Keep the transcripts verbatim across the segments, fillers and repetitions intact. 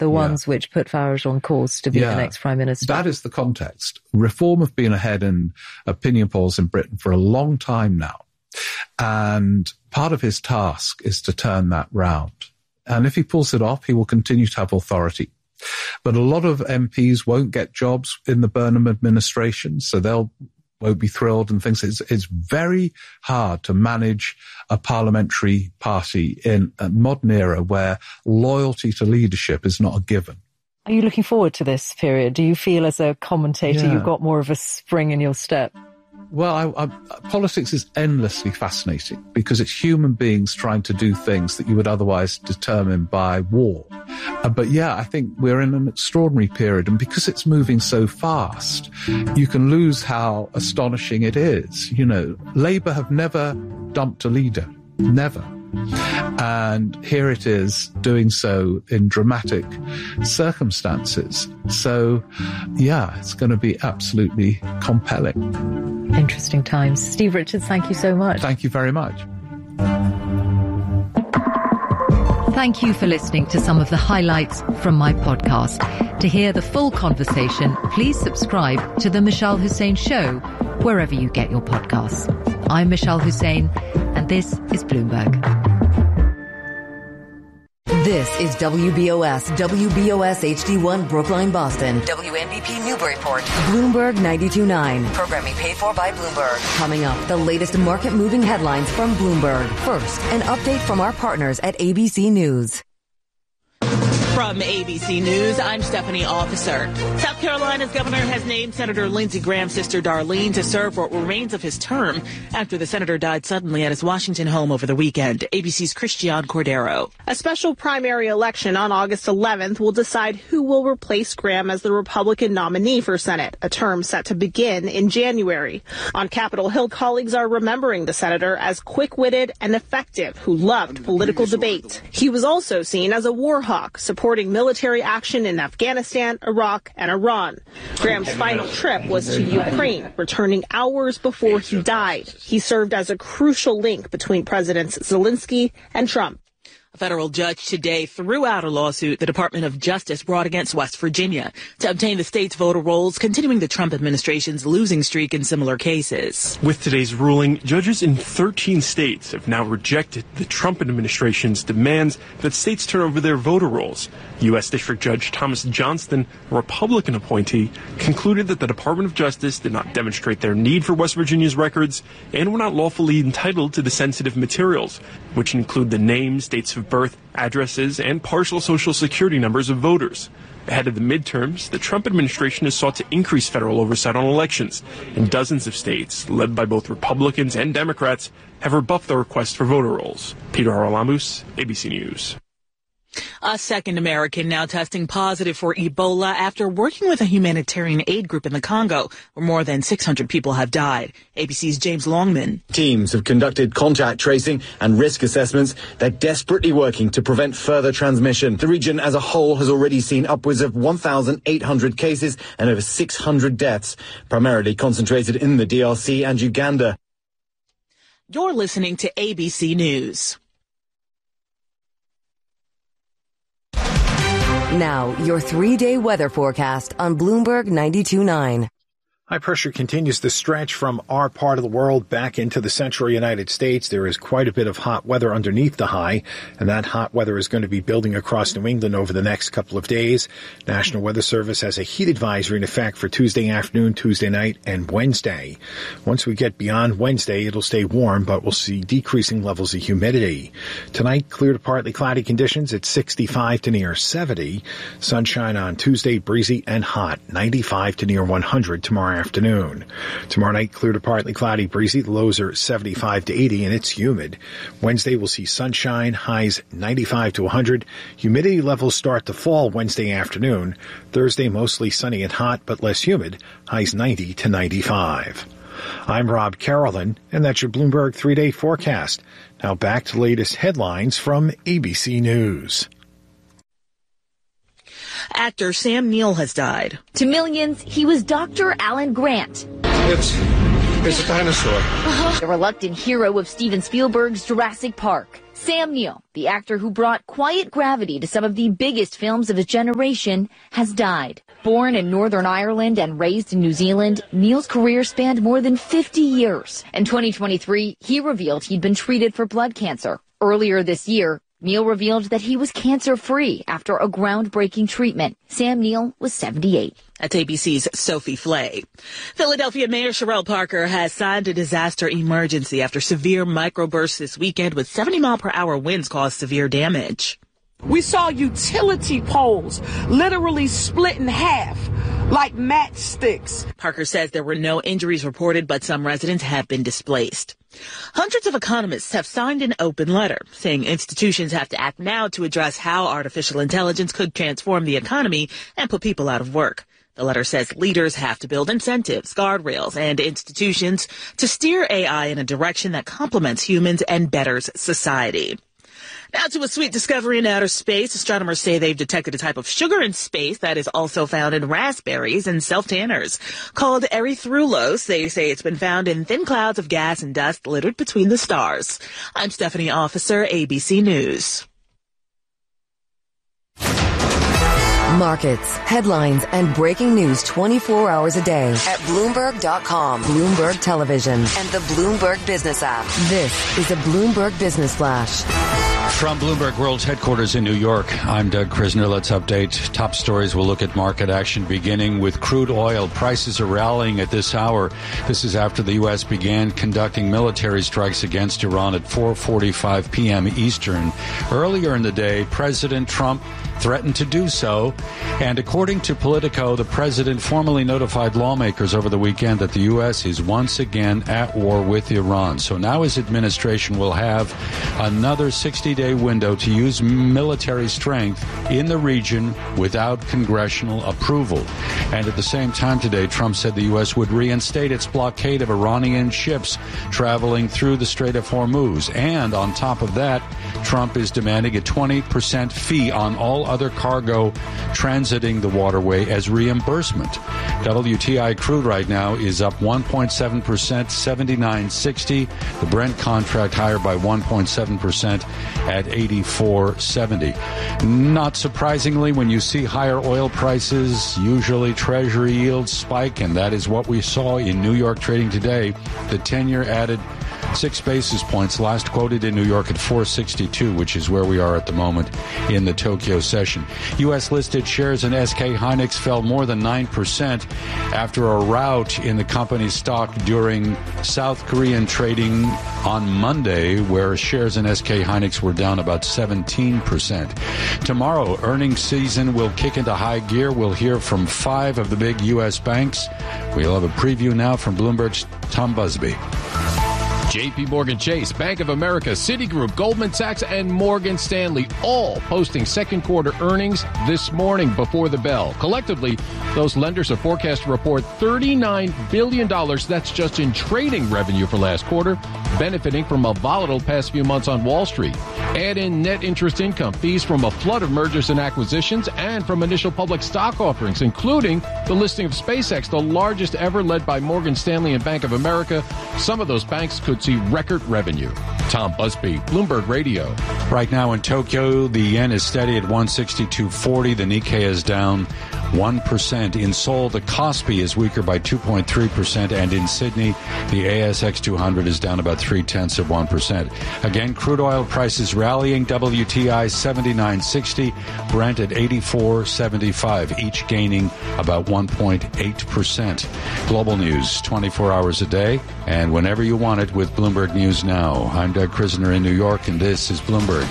the ones yeah. which put Farage on course to be yeah. the next Prime Minister. That is the context. Reform have been ahead in opinion polls in Britain for a long time now. And part of his task is to turn that round. And if he pulls it off, he will continue to have authority. But a lot of M Ps won't get jobs in the Burnham administration, so they'll won't be thrilled and things. It's, it's very hard to manage a parliamentary party in a modern era where loyalty to leadership is not a given. Are you looking forward to this period? Do you feel as a commentator yeah. you've got more of a spring in your step? Well, I, I, politics is endlessly fascinating because it's human beings trying to do things that you would otherwise determine by war. Uh, but yeah, I think we're in an extraordinary period, and because it's moving so fast, you can lose how astonishing it is. You know, Labour have never dumped a leader. Never. And here it is doing so in dramatic circumstances. So, yeah, it's going to be absolutely compelling. Interesting times. Steve Richards, thank you so much. Thank you very much. Thank you for listening to some of the highlights from my podcast. To hear the full conversation, please subscribe to The Mishal Hussain Show, wherever you get your podcasts. I'm Mishal Hussain, and this is Bloomberg. This is W B O S, W B O S H D one Brookline, Boston. W N B P Newburyport. Bloomberg ninety-two point nine. Programming paid for by Bloomberg. Coming up, the latest market-moving headlines from Bloomberg. First, an update from our partners at A B C News. From A B C News, I'm Stephanie Officer. South Carolina's governor has named Senator Lindsey Graham's sister Darlene to serve what remains of his term after the senator died suddenly at his Washington home over the weekend. A B C's Christiane Cordero. A special primary election on August eleventh will decide who will replace Graham as the Republican nominee for Senate, a term set to begin in January. On Capitol Hill, colleagues are remembering the senator as quick-witted and effective, who loved political debate. He was also seen as a war hawk, supporting military action in Afghanistan, Iraq, and Iran. Graham's final trip was to Ukraine, returning hours before he died. He served as a crucial link between Presidents Zelensky and Trump. A federal judge today threw out a lawsuit the Department of Justice brought against West Virginia to obtain the state's voter rolls, continuing the Trump administration's losing streak in similar cases. With today's ruling, judges in thirteen states have now rejected the Trump administration's demands that states turn over their voter rolls. U S District Judge Thomas Johnston, a Republican appointee, concluded that the Department of Justice did not demonstrate their need for West Virginia's records and were not lawfully entitled to the sensitive materials, which include the names, dates of birth, addresses, and partial social security numbers of voters. Ahead of the midterms, the Trump administration has sought to increase federal oversight on elections, and dozens of states, led by both Republicans and Democrats, have rebuffed the request for voter rolls. Peter Haralamus, A B C News. A second American now testing positive for Ebola after working with a humanitarian aid group in the Congo, where more than six hundred people have died. A B C's James Longman. Teams have conducted contact tracing and risk assessments. They're desperately working to prevent further transmission. The region as a whole has already seen upwards of one thousand eight hundred cases and over six hundred deaths, primarily concentrated in the D R C and Uganda. You're listening to A B C News. Now, your three-day weather forecast on Bloomberg ninety-two point nine. High pressure continues to stretch from our part of the world back into the central United States. There is quite a bit of hot weather underneath the high, and that hot weather is going to be building across New England over the next couple of days. National Weather Service has a heat advisory in effect for Tuesday afternoon, Tuesday night, and Wednesday. Once we get beyond Wednesday, it'll stay warm, but we'll see decreasing levels of humidity. Tonight, clear to partly cloudy conditions at sixty-five to near seventy. Sunshine on Tuesday, breezy and hot, ninety-five to near one hundred tomorrow afternoon. Tomorrow night, clear to partly cloudy, breezy. The lows are seventy-five to eighty, and it's humid. Wednesday, we'll see sunshine, highs ninety-five to one hundred. Humidity levels start to fall Wednesday afternoon. Thursday, mostly sunny and hot, but less humid, highs ninety to ninety-five. I'm Rob Carolyn, and that's your Bloomberg three-day forecast. Now back to the latest headlines from A B C News. Actor Sam Neill has died. To millions, he was Doctor Alan Grant. It's, it's a dinosaur. Uh-huh. The reluctant hero of Steven Spielberg's Jurassic Park. Sam Neill, the actor who brought quiet gravity to some of the biggest films of his generation, has died. Born in Northern Ireland and raised in New Zealand, Neill's career spanned more than fifty years. In twenty twenty-three, he revealed he'd been treated for blood cancer. Earlier this year, Neill revealed that he was cancer-free after a groundbreaking treatment. Sam Neill was seventy-eight. That's A B C's Sophie Flay. Philadelphia Mayor Sherrell Parker has signed a disaster emergency after severe microbursts this weekend with seventy mile per hour winds caused severe damage. We saw utility poles literally split in half like matchsticks. Parker says there were no injuries reported, but some residents have been displaced. Hundreds of economists have signed an open letter saying institutions have to act now to address how artificial intelligence could transform the economy and put people out of work. The letter says leaders have to build incentives, guardrails, and institutions to steer A I in a direction that complements humans and betters society. Now to a sweet discovery in outer space. Astronomers say they've detected a type of sugar in space that is also found in raspberries and self-tanners. Called erythrulose, they say it's been found in thin clouds of gas and dust littered between the stars. I'm Stephanie Officer, A B C News. Markets, headlines, and breaking news twenty-four hours a day at Bloomberg dot com, Bloomberg Television, and the Bloomberg Business app. This is a Bloomberg Business Flash. From Bloomberg World's headquarters in New York, I'm Doug Krisner. Let's update top stories. We'll look at market action beginning with crude oil. Prices are rallying at this hour. This is after the U S began conducting military strikes against Iran at four forty-five p.m. Eastern. Earlier in the day, President Trump threatened to do so. And according to Politico, the president formally notified lawmakers over the weekend that the U S is once again at war with Iran. So now his administration will have another sixty-day window to use military strength in the region without congressional approval. And at the same time today, Trump said the U S would reinstate its blockade of Iranian ships traveling through the Strait of Hormuz. And on top of that, Trump is demanding a twenty percent fee on all other cargo transiting the waterway as reimbursement. W T I crude right now is up one point seven percent, seventy-nine sixty. The Brent contract higher by one point seven percent at eighty-four seventy. Not surprisingly, when you see higher oil prices, usually Treasury yields spike, and that is what we saw in New York trading today. The ten-year added six basis points, last quoted in New York at four sixty-two, which is where we are at the moment in the Tokyo session. U S-listed shares in S K Hynix fell more than nine percent after a rout in the company's stock during South Korean trading on Monday, where shares in S K Hynix were down about seventeen percent. Tomorrow, earnings season will kick into high gear. We'll hear from five of the big U S banks. We'll have a preview now from Bloomberg's Tom Busby. J P Morgan Chase, Bank of America, Citigroup, Goldman Sachs, and Morgan Stanley all posting second quarter earnings this morning before the bell. Collectively, those lenders are forecast to report thirty-nine billion dollars. That's just in trading revenue for last quarter, benefiting from a volatile past few months on Wall Street. Add in net interest income, fees from a flood of mergers and acquisitions, and from initial public stock offerings, including the listing of SpaceX, the largest ever, led by Morgan Stanley and Bank of America. Some of those banks could see record revenue. Tom Busby, Bloomberg Radio. Right now in Tokyo, the yen is steady at one sixty-two forty. The Nikkei is down one percent. In Seoul, the Kospi is weaker by two point three percent. And in Sydney, the A S X two hundred is down about three-tenths of one percent. Again, crude oil prices rallying. W T I seventy-nine sixty. Brent at eighty-four seventy-five, each gaining about one point eight percent. Global news twenty-four hours a day and whenever you want it with Bloomberg News Now. I'm Doug Krisner in New York, and this is Bloomberg.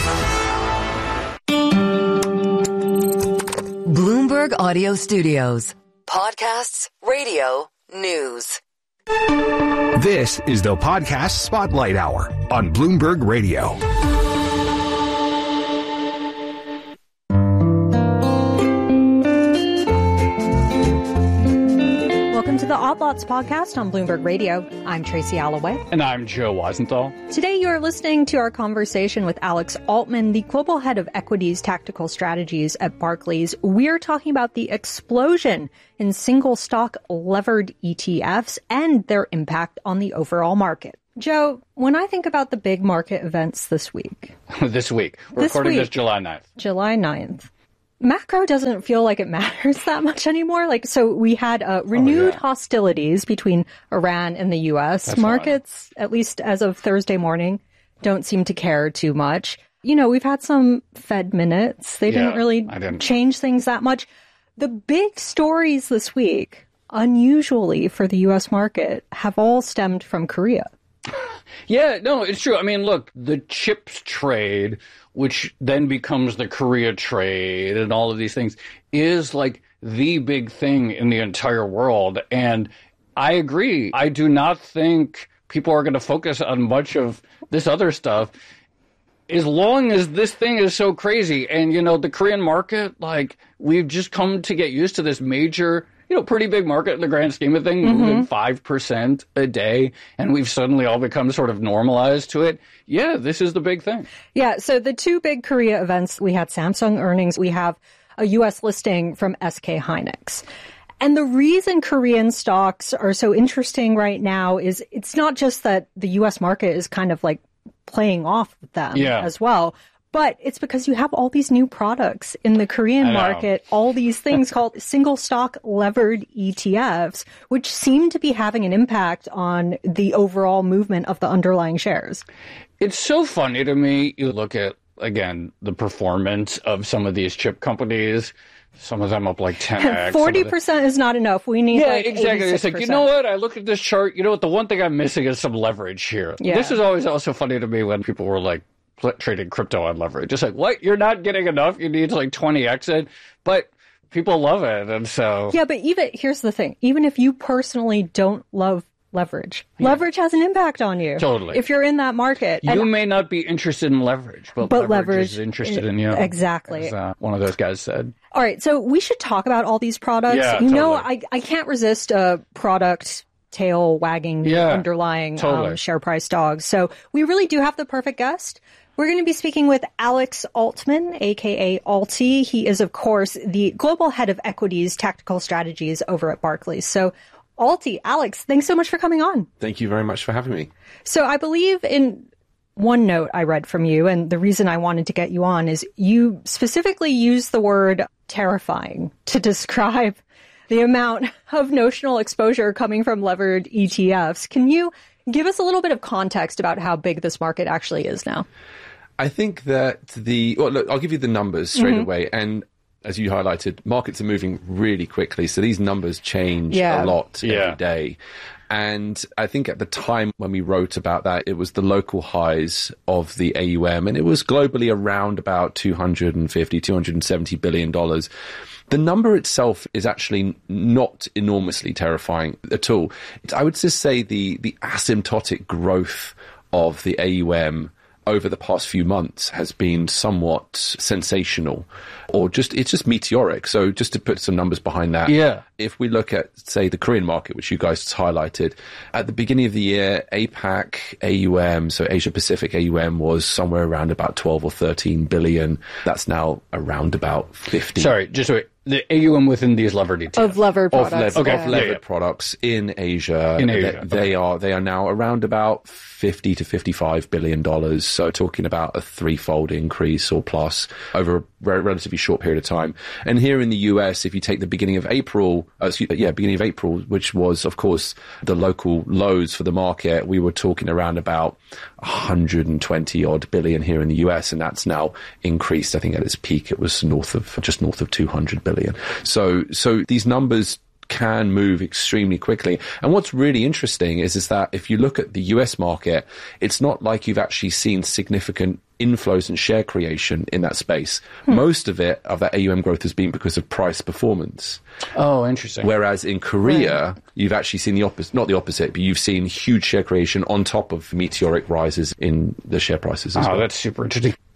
Bloomberg Audio Studios. Podcasts, radio, news. This is the Podcast Spotlight Hour on Bloomberg Radio. Welcome to the Odd Lots podcast on Bloomberg Radio. I'm Tracy Alloway. And I'm Joe Weisenthal. Today you are listening to our conversation with Alex Altman, the global head of equities tactical strategies at Barclays. We're talking about the explosion in single stock levered E T Fs and their impact on the overall market. Joe, when I think about the big market events this week. this week. We're this recording week, this July ninth. July ninth. Macro doesn't feel like it matters that much anymore. Like, so we had uh, renewed oh, yeah. hostilities between Iran and the U S. That's Markets, fine. At least as of Thursday morning, don't seem to care too much. You know, we've had some Fed minutes. They yeah, didn't really didn't. change things that much. The big stories this week, unusually for the U S market, have all stemmed from Korea. Yeah, no, it's true. I mean, look, the chips trade, which then becomes the Korea trade and all of these things, is like the big thing in the entire world. And I agree. I do not think people are going to focus on much of this other stuff as long as this thing is so crazy. And, you know, the Korean market, like, we've just come to get used to this major, you know, pretty big market in the grand scheme of things, mm-hmm. moving five percent a day, and we've suddenly all become sort of normalized to it. Yeah, this is the big thing. Yeah, so the two big Korea events, we had Samsung earnings, we have a U S listing from S K Hynix. And the reason Korean stocks are so interesting right now is it's not just that the U S market is kind of like playing off them yeah. as well. But it's because you have all these new products in the Korean market, all these things called single stock levered E T Fs, which seem to be having an impact on the overall movement of the underlying shares. It's so funny to me. You look at, again, the performance of some of these chip companies. Some of them up like ten x. forty percent is not enough. We need yeah, like exactly. eighty-six percent. It's like, you know what? I look at this chart. You know what? The one thing I'm missing is some leverage here. Yeah. This is always also funny to me when people were like, trading crypto on leverage. Just like, what? You're not getting enough? You need to like twenty x it? But people love it, and so... Yeah, but even, here's the thing. Even if you personally don't love leverage, yeah. leverage has an impact on you. Totally. If you're in that market. You and, may not be interested in leverage, but, but leverage, leverage is interested in you. Exactly. As, uh, one of those guys said. All right, so we should talk about all these products. Yeah, you totally. know, I, I can't resist a product tail wagging yeah, underlying totally. um, share price dogs. So we really do have the perfect guest. We're going to be speaking with Alex Altman, a k a. Alti. He is, of course, the global head of equities tactical strategies over at Barclays. So, Alti, Alex, thanks so much for coming on. Thank you very much for having me. So I believe in one note I read from you, and the reason I wanted to get you on is you specifically used the word terrifying to describe the amount of notional exposure coming from levered E T Fs. Can you give us a little bit of context about how big this market actually is now? I think that the, well, look, I'll give you the numbers straight Mm-hmm. away. And as you highlighted, markets are moving really quickly. So these numbers change Yeah. a lot Yeah. every day. And I think at the time when we wrote about that, it was the local highs of the A U M, and it was globally around about two hundred fifty, two hundred seventy billion dollars. The number itself is actually not enormously terrifying at all. It's, I would just say the, the asymptotic growth of the A U M over the past few months has been somewhat sensational, or just, it's just meteoric. So just to put some numbers behind that. Yeah. If we look at, say, the Korean market, which you guys highlighted, at the beginning of the year, APAC A U M, so Asia Pacific A U M, was somewhere around about twelve or thirteen billion. That's now around about fifty. Sorry, just wait. The A U M within these levered E T Fs. Of levered Of, products. lev- Okay. of levered Yeah, yeah. products in Asia. In Asia, They, they okay. are they are now around about fifty to fifty-five billion dollars. So talking about a threefold increase or plus over a re- relatively short period of time. And here in the U S, if you take the beginning of April, uh, excuse- yeah, beginning of April, which was of course the local lows for the market, we were talking around about one hundred twenty odd billion here in the U S, and that's now increased. I think at its peak it was north of just north of two hundred billion. So, so these numbers can move extremely quickly. And what's really interesting is, is that if you look at the U S market, it's not like you've actually seen significant inflows and share creation in that space. Hmm. Most of it, of that A U M growth, has been because of price performance. Oh, interesting. Whereas in Korea, Right. you've actually seen the opposite, not the opposite, but you've seen huge share creation on top of meteoric rises in the share prices as Oh, well. that's super interesting.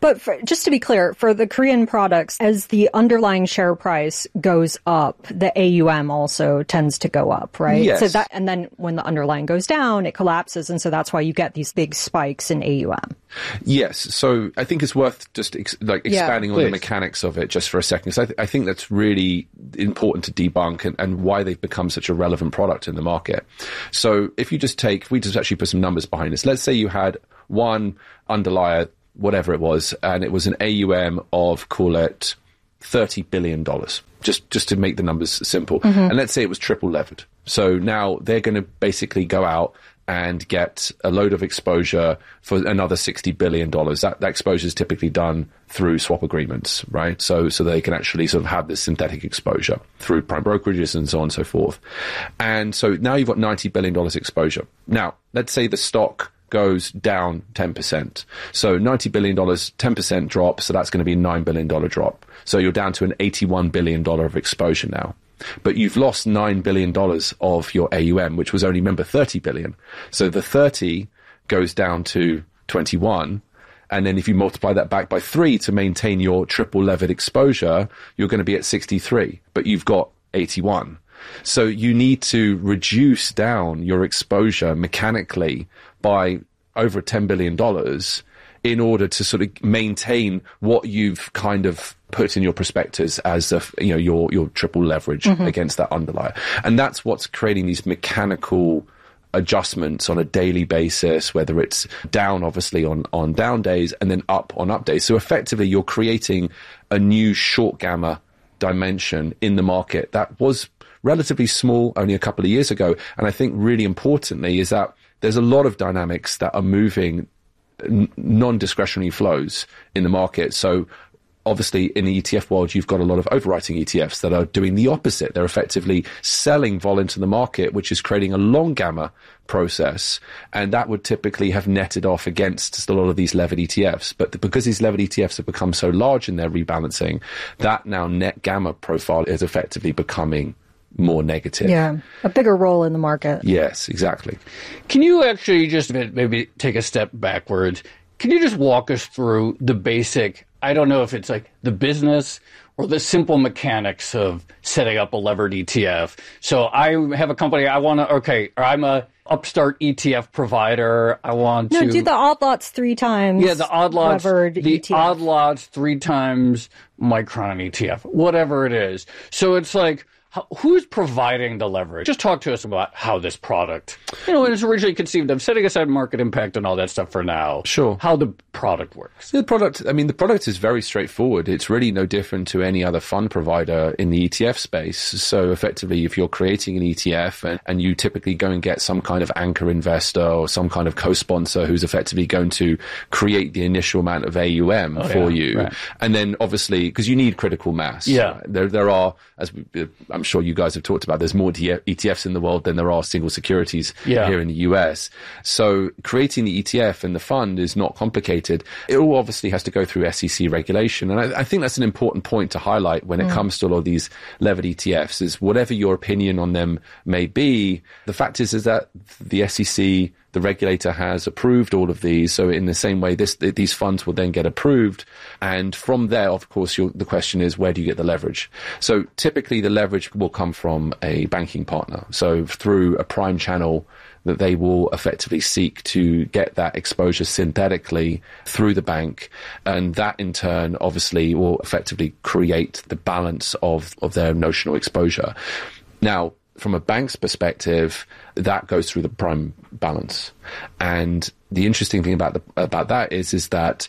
But for, just to be clear, for the Korean products, as the underlying share price goes up, the A U M also tends to go up, right? Yes. So that, and then when the underlying goes down, it collapses, and so that's why you get these big spikes in A U M. Yes. So I think it's worth just ex- like expanding yeah, on the mechanics of it just for a second. So I, th- I think that's really important to debunk and, and why they've become such a relevant product in the market. So if you just take, if we just actually put some numbers behind this, let's say you had one underlier, whatever it was, and it was an A U M of, call it, thirty billion dollars, just, just to make the numbers simple. Mm-hmm. And let's say it was triple levered. So now they're going to basically go out and get a load of exposure for another sixty billion dollars. That, that exposure is typically done through swap agreements, right? So, so they can actually sort of have this synthetic exposure through prime brokerages and so on and so forth. And so now you've got ninety billion dollars exposure. Now, let's say the stock goes down ten percent. So ninety billion dollars, ten percent drop. So that's going to be a nine billion dollars drop. So you're down to an eighty-one billion dollars of exposure now. But you've lost nine billion dollars of your A U M, which was only, remember, thirty billion dollars. So the thirty goes down to twenty-one. And then if you multiply that back by three to maintain your triple levered exposure, you're going to be at sixty-three, but you've got eighty-one. So you need to reduce down your exposure mechanically by over ten billion dollars in order to sort of maintain what you've kind of put in your prospectus as a, you know, your, your triple leverage mm-hmm. against that underlier. And that's what's creating these mechanical adjustments on a daily basis, whether it's down, obviously, on, on down days and then up on up days. So effectively, you're creating a new short gamma dimension in the market that was relatively small only a couple of years ago. And I think really importantly is that there's a lot of dynamics that are moving n- non-discretionary flows in the market. So obviously in the E T F world, you've got a lot of overwriting E T Fs that are doing the opposite. They're effectively selling vol into the market, which is creating a long gamma process. And that would typically have netted off against a lot of these levered E T Fs. But because these levered E T Fs have become so large in their rebalancing, that now net gamma profile is effectively becoming more negative. Yeah, a bigger role in the market. Yes, exactly. Can you actually just maybe take a step backwards? Can you just walk us through the basic, I don't know if it's like the business or the simple mechanics of setting up a levered E T F? So I have a company, I want to, okay, or I'm a upstart E T F provider. I want no, to... No, do the odd lots three times. Yeah, the odd lots. Levered the E T F. odd lots three times Micron E T F, whatever it is. So it's like, who's providing the leverage? Just talk to us about how this product, you know, it was originally conceived of, setting aside market impact and all that stuff for now. Sure. How the product works. The product, I mean, the product is very straightforward. It's really no different to any other fund provider in the E T F space. So effectively, if you're creating an E T F and, and you typically go and get some kind of anchor investor or some kind of co-sponsor who's effectively going to create the initial amount of A U M oh, for yeah, you. Right. And then obviously, because you need critical mass. Yeah. There, there are, as we, I'm sure you guys have talked about, there's more E T Fs in the world than there are single securities yeah. here in the U S. So creating the E T F and the fund is not complicated. It all obviously has to go through S E C regulation. And I, I think that's an important point to highlight when it mm. comes to all of these levered E T Fs, is whatever your opinion on them may be, the fact is, is that the S E C, the regulator, has approved all of these. So in the same way, this, these funds will then get approved. And from there, of course, you're, the question is, where do you get the leverage? So typically the leverage will come from a banking partner. So through a prime channel that they will effectively seek to get that exposure synthetically through the bank. And that in turn, obviously, will effectively create the balance of, of their notional exposure. Now, from a bank's perspective, that goes through the prime balance. And the interesting thing about the, about that is, is that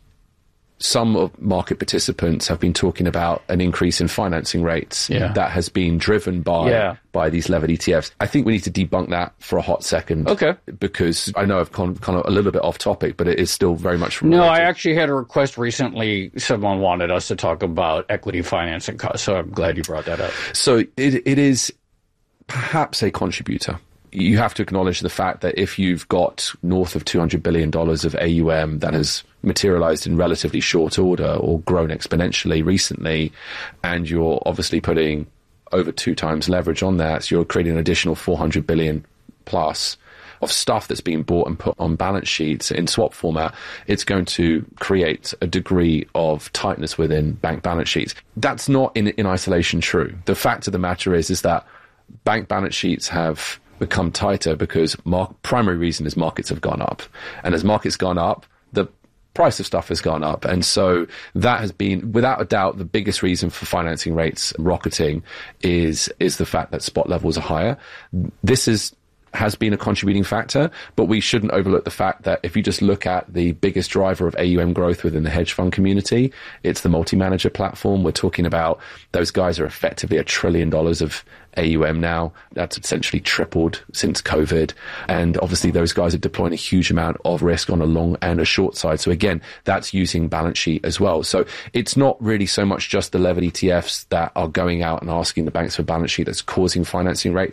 some of market participants have been talking about an increase in financing rates yeah. that has been driven by yeah. by these levered E T Fs. I think we need to debunk that for a hot second. Okay. Because I know I've gone kind of a little bit off topic, but it is still very much related. No, I actually had a request recently. Someone wanted us to talk about equity financing costs, so I'm glad you brought that up. So it it is perhaps a contributor. You have to acknowledge the fact that if you've got north of two hundred billion dollars of A U M that has materialized in relatively short order or grown exponentially recently, and you're obviously putting over two times leverage on that, so you're creating an additional four hundred billion plus of stuff that's being bought and put on balance sheets in swap format, it's going to create a degree of tightness within bank balance sheets. That's not in, in isolation true. The fact of the matter is, is that bank balance sheets have become tighter because mar- primary reason is markets have gone up. And as markets gone up, the price of stuff has gone up. And so that has been, without a doubt, the biggest reason for financing rates rocketing is, is the fact that spot levels are higher. This is, has been a contributing factor, but we shouldn't overlook the fact that if you just look at the biggest driver of A U M growth within the hedge fund community, it's the multi-manager platform. We're talking about those guys are effectively a trillion dollars of A U M now. That's essentially tripled since COVID. And obviously those guys are deploying a huge amount of risk on a long and a short side. So again, that's using balance sheet as well. So it's not really so much just the levered E T Fs that are going out and asking the banks for balance sheet that's causing financing rates